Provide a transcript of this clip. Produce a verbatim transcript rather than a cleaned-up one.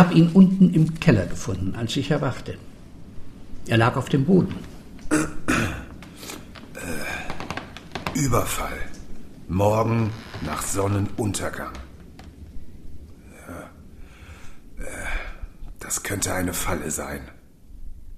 habe ihn unten im Keller gefunden, als ich erwachte. Er lag auf dem Boden. Äh, Überfall. Morgen nach Sonnenuntergang. Ja. Äh, das könnte eine Falle sein.